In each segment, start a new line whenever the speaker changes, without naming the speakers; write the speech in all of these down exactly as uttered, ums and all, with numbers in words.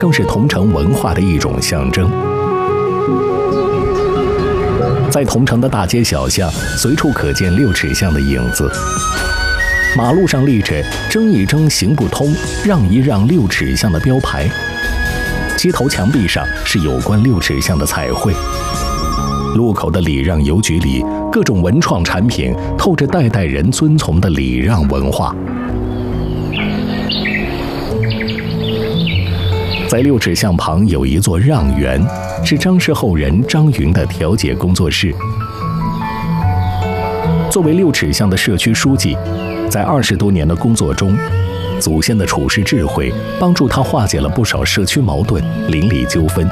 更是桐城文化的一种象征。在桐城的大街小巷，随处可见六尺巷的影子。马路上立着“争一争，行不通；让一让，六尺巷”的标牌。街头墙壁上是有关六尺巷的彩绘。路口的礼让邮局里，各种文创产品透着代代人遵从的礼让文化。在六尺巷旁有一座让园，是张氏后人张云的调解工作室。作为六尺巷的社区书记，在二十多年的工作中，祖先的处世智慧帮助他化解了不少社区矛盾、邻里纠纷。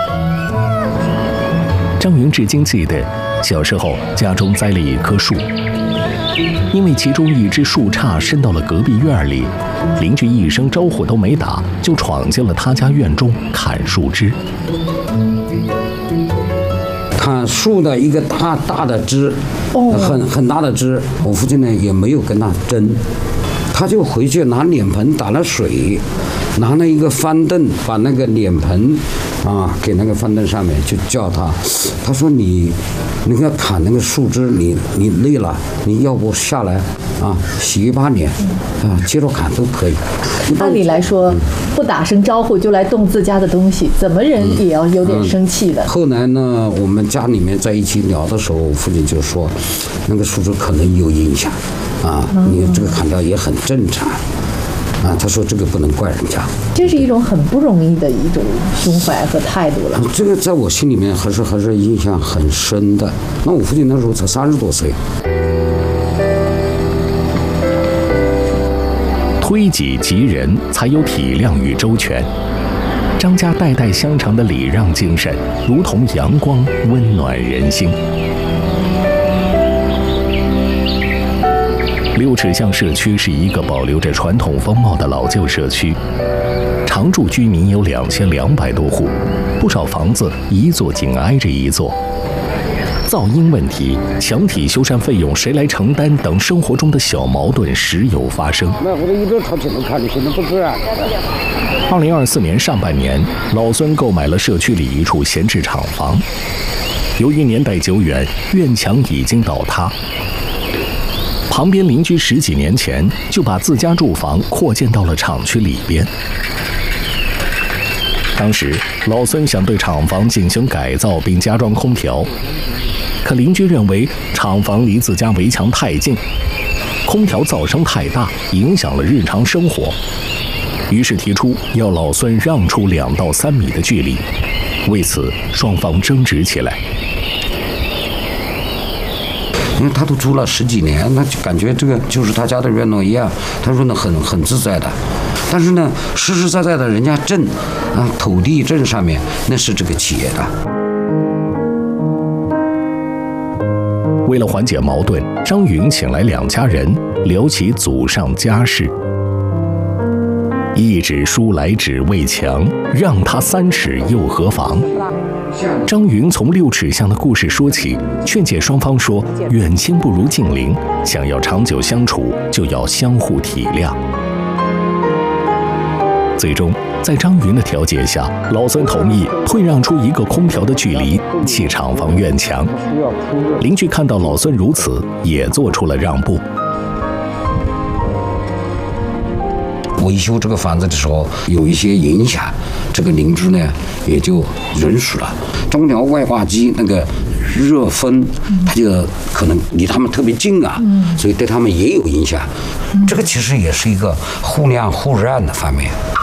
张云至今记得，小时候家中栽了一棵树，因为其中一只树杈伸到了隔壁院里，邻居一声招呼都没打，就闯进了他家院中砍树枝。
砍树的一个大大的枝，很很大的枝，我父亲呢也没有跟他争，他就回去拿脸盆打了水，拿了一个翻凳，把那个脸盆啊给那个翻凳上面，就叫他，他说你那个砍那个树枝，你你累了，你要不下来啊洗一把脸啊，接着砍都可以。
按理来说，不打声招呼就来动自家的东西，怎么人也要有点生气的。
嗯嗯、后来呢，我们家里面在一起聊的时候，我父亲就说，那个树枝可能有影响啊，你这个砍掉也很正常。啊，他说这个不能怪人家，
这是一种很不容易的一种胸怀和态度了。
这个在我心里面还是还是印象很深的。那我父亲那时候才三十多岁。
推己及人，才有体谅与周全。张家代代相承的礼让精神，如同阳光，温暖人心。六尺巷社区是一个保留着传统风貌的老旧社区，常住居民有两千两百多户，不少房子一座紧挨着一座。噪音问题、墙体修缮费用谁来承担等生活中的小矛盾时有发生。二零二四年上半年，老孙购买了社区里一处闲置厂房，由于年代久远，院墙已经倒塌。旁边邻居十几年前就把自家住房扩建到了厂区里边。当时老孙想对厂房进行改造并加装空调，可邻居认为厂房离自家围墙太近，空调噪声太大，影响了日常生活，于是提出要老孙让出两到三米的距离。为此双方争执起来。
因为他都住了十几年，他就感觉这个就是他家的院落一样，他说呢很很自在的。但是呢，实实在在的人家镇啊土地镇上面那是这个企业的。
为了缓解矛盾，张云请来两家人聊起祖上家事。一纸书来只为墙，让他三尺又何妨？张云从六尺巷的故事说起，劝解双方说：远亲不如近邻，想要长久相处，就要相互体谅。最终，在张云的调解下，老孙同意退让出一个空调的距离，砌厂房院墙。邻居看到老孙如此，也做出了让步。
维修这个房子的时候有一些影响，这个邻居呢也就允许了。空调外挂机那个热风，它就可能离他们特别近啊，所以对他们也有影响。这个其实也是一个互谅互让的方面。